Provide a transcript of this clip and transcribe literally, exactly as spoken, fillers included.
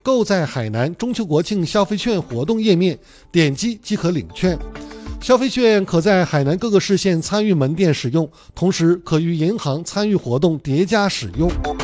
购在海南中秋国庆消费券活动页面点击即可领券。消费券可在海南各个市县参与门店使用，同时可与银行参与活动叠加使用。